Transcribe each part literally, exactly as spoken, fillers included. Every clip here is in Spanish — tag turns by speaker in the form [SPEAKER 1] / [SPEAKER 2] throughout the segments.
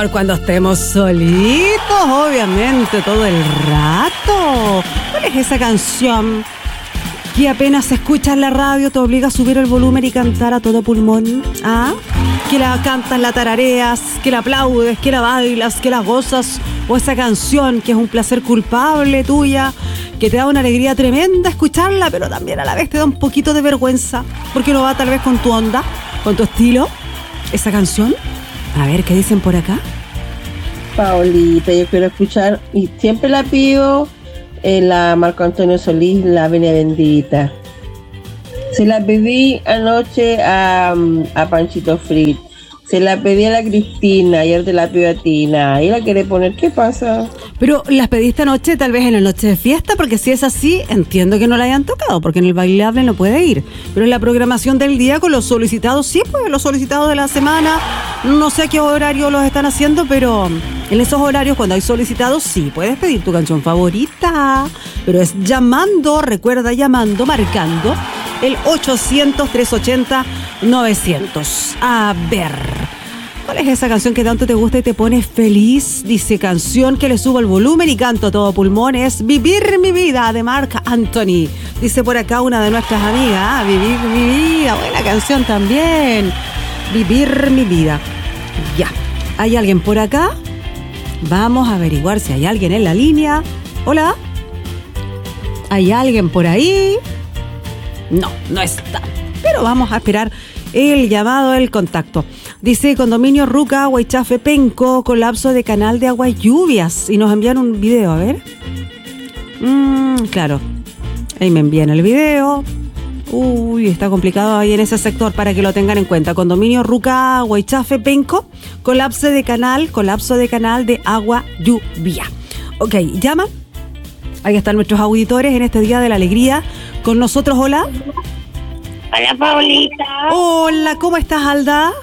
[SPEAKER 1] Cuando estemos solitos, obviamente, todo el rato. ¿Cuál es esa canción que apenas escuchas la radio te obliga a subir el volumen y cantar a todo pulmón? ¿Ah? Que la cantas, la tarareas, que la aplaudes, que la bailas, que la gozas. O esa canción que es un placer culpable tuya, que te da una alegría tremenda escucharla, pero también a la vez te da un poquito de vergüenza, porque no va tal vez con tu onda, con tu estilo. Esa canción. A ver, ¿qué dicen por acá?
[SPEAKER 2] Paulita, yo quiero escuchar, y siempre la pido, en la Marco Antonio Solís, La Venia Bendita. Se la pedí anoche a, a Panchito Fritz. Se la pedí a la Cristina, ayer te la pido a Tina. ¿Y la quiere poner? ¿Qué pasa?
[SPEAKER 1] Pero las pediste anoche, tal vez en la noche de fiesta, porque si es así, entiendo que no la hayan tocado, porque en el bailable no puede ir. Pero en la programación del día con los solicitados, sí, pues los solicitados de la semana, no sé a qué horario los están haciendo, pero en esos horarios, cuando hay solicitados, sí, puedes pedir tu canción favorita. Pero es llamando, recuerda, llamando, marcando el ochocientos, trescientos ochenta, novecientos. A ver, ¿cuál es esa canción que tanto te gusta y te pone feliz? Dice, canción que le subo el volumen y canto a todo pulmón, es Vivir mi vida, de Marc Anthony. Dice por acá una de nuestras amigas, Vivir mi vida, buena canción también. Vivir mi vida. Ya, ¿hay alguien por acá? Vamos a averiguar si hay alguien en la línea. Hola. ¿Hay alguien por ahí? No, no está. Pero vamos a esperar el llamado, el contacto. Dice, condominio Ruca, Huaychafe, Penco, colapso de canal de aguas lluvias. Y nos envían un video, a ver. Mm, claro. Ahí me envían el video. Uy, está complicado ahí en ese sector para que lo tengan en cuenta. Condominio Ruca, Huaychafe, Penco, colapso de canal, colapso de canal de agua lluvia. Ok, llama. Ahí están nuestros auditores en este Día de la Alegría. Con nosotros, hola.
[SPEAKER 3] Hola, Paulita.
[SPEAKER 1] Hola, ¿cómo estás, Alda?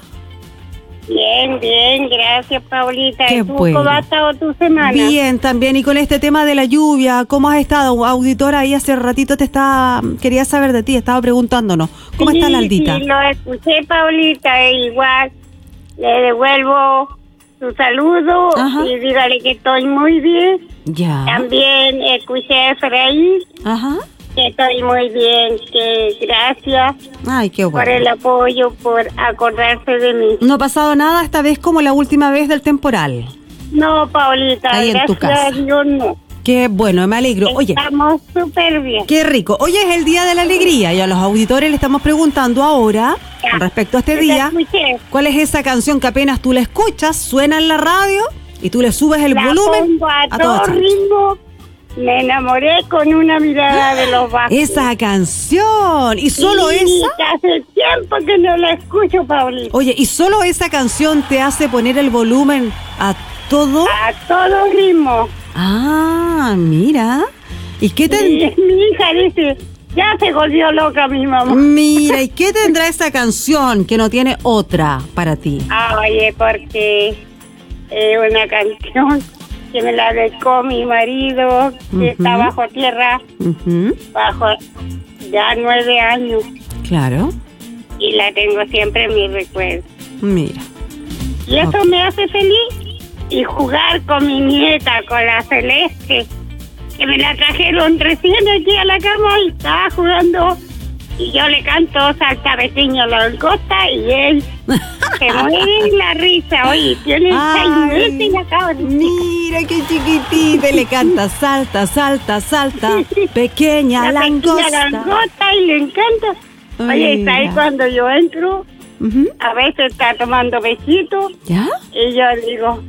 [SPEAKER 3] Bien, bien, gracias, Paulita.
[SPEAKER 1] Qué
[SPEAKER 3] ¿Y tú,
[SPEAKER 1] bueno.
[SPEAKER 3] cómo ha estado tu semana?
[SPEAKER 1] Bien, también. Y con este tema de la lluvia, ¿cómo has estado? Auditora, ahí hace ratito te estaba... Quería saber de ti, estaba preguntándonos. ¿Cómo
[SPEAKER 3] sí,
[SPEAKER 1] está la Aldita?
[SPEAKER 3] Sí, lo escuché, Paulita, e igual le devuelvo su saludo. Ajá. Y dígale que estoy muy bien.
[SPEAKER 1] Ya.
[SPEAKER 3] También escuché a Efraín.
[SPEAKER 1] Ajá.
[SPEAKER 3] Que estoy muy bien, que gracias.
[SPEAKER 1] Ay, qué bueno.
[SPEAKER 3] Por el apoyo, por acordarse de mí.
[SPEAKER 1] ¿No ha pasado nada esta vez como la última vez del temporal?
[SPEAKER 3] No, Paulita,
[SPEAKER 1] ahí en tu casa.
[SPEAKER 3] Gracias a Dios, no.
[SPEAKER 1] Qué bueno, me alegro. Oye,
[SPEAKER 3] estamos súper bien.
[SPEAKER 1] Qué rico. Hoy es el Día de la Alegría y a los auditores le estamos preguntando ahora, ya, con respecto a este día, ¿cuál es esa canción que apenas tú la escuchas, suena en la radio y tú le subes el
[SPEAKER 3] la
[SPEAKER 1] volumen
[SPEAKER 3] pongo a,
[SPEAKER 1] a
[SPEAKER 3] todo ritmo? Me enamoré con una mirada de los bajos.
[SPEAKER 1] Esa canción. ¿Y solo
[SPEAKER 3] sí,
[SPEAKER 1] esa?
[SPEAKER 3] Hace tiempo que no la escucho, Paulita.
[SPEAKER 1] Oye, ¿y solo esa canción te hace poner el volumen a todo?
[SPEAKER 3] A todo ritmo.
[SPEAKER 1] Ah, mira. ¿Y qué te...?
[SPEAKER 3] Mi, mi hija dice, ya se volvió loca mi mamá.
[SPEAKER 1] Mira, ¿y qué tendrá esa canción que no tiene otra para ti?
[SPEAKER 3] Ah, oye, porque es una canción que me la dedicó mi marido, que uh-huh. está bajo tierra, uh-huh. bajo ya nueve años.
[SPEAKER 1] Claro.
[SPEAKER 3] Y la tengo siempre en mi recuerdo.
[SPEAKER 1] Mira.
[SPEAKER 3] Y eso okay. me hace feliz. Y jugar con mi nieta, con la Celeste, que me la trajeron recién aquí a la cama y estaba jugando. Y yo le canto Salta Vecino la Langosta y él se muere la risa. Oye, tiene seis meses y acaba de...
[SPEAKER 1] Mira qué chiquitita, le canta salta, salta, salta,
[SPEAKER 3] sí, sí.
[SPEAKER 1] pequeña
[SPEAKER 3] la
[SPEAKER 1] langosta.
[SPEAKER 3] Pequeña langosta y le encanta. Oye, está ahí cuando yo entro, uh-huh. a veces está tomando besitos.
[SPEAKER 1] ¿Ya?
[SPEAKER 3] Y yo digo,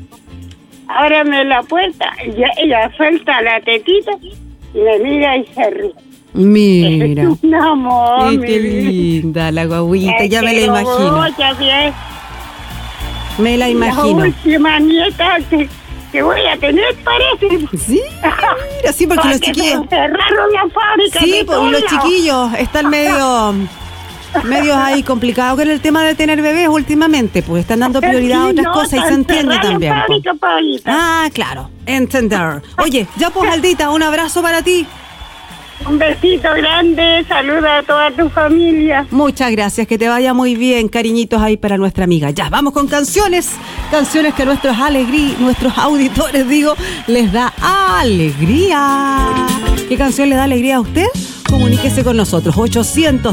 [SPEAKER 3] ábrame la puerta. Y ella, ella suelta la tetita y me mira y se ríe.
[SPEAKER 1] Mira.
[SPEAKER 3] Es un amor.
[SPEAKER 1] Ay, qué linda la guaguita, ya me la imagino.
[SPEAKER 3] Bien.
[SPEAKER 1] Me la imagino.
[SPEAKER 3] La última nieta que, que voy a tener, parece.
[SPEAKER 1] Sí, mira, sí, porque, porque los chiquillos...
[SPEAKER 3] cerraron la fábrica.
[SPEAKER 1] Sí, porque los chiquillos están medio... medios ahí complicados con el tema de tener bebés últimamente, pues están dando prioridad a otras
[SPEAKER 3] no,
[SPEAKER 1] cosas y se entiende también.
[SPEAKER 3] Fábrica,
[SPEAKER 1] ah, claro, entender. Oye, ya pues Aldita, un abrazo para ti.
[SPEAKER 3] Un besito grande, saluda a toda tu familia.
[SPEAKER 1] Muchas gracias, que te vaya muy bien, cariñitos ahí para nuestra amiga. Ya, vamos con canciones, canciones que nuestros alegrí, nuestros auditores, digo, les da alegría. ¿Qué canción le da alegría a usted? Comuníquese con nosotros, ochocientos